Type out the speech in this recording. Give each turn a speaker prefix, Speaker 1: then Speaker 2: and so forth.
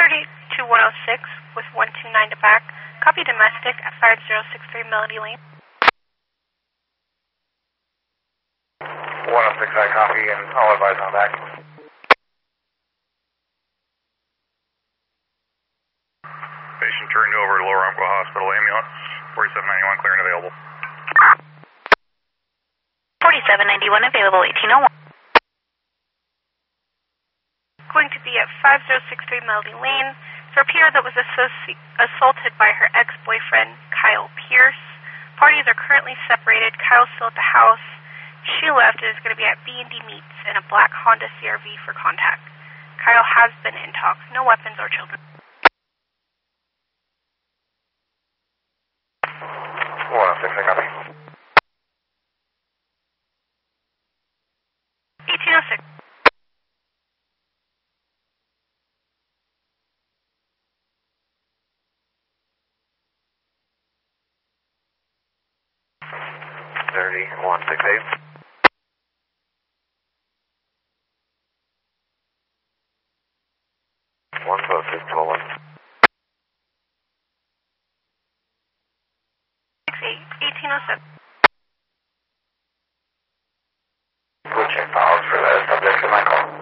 Speaker 1: 30 to 106 with 129 to back. Copy domestic at 5063 Melody Lane.
Speaker 2: 106, I copy, and I'll advise on back.
Speaker 3: Patient turned over to Lower Umpqua Hospital ambulance, 4791 clear and available.
Speaker 4: 4791 available, 1801.
Speaker 1: Going to be at 5063 Melody Lane for a peer that was assaulted by her ex-boyfriend, Kyle Pierce. Parties are currently separated. Kyle's still at the house. She left and is going to be at B&D Meats in a black Honda CRV for contact. Kyle has been in talks. No weapons or children.
Speaker 2: 106, I copy.
Speaker 1: 1806.
Speaker 2: Thirty, 168. One posted, 12-1.
Speaker 1: 1807.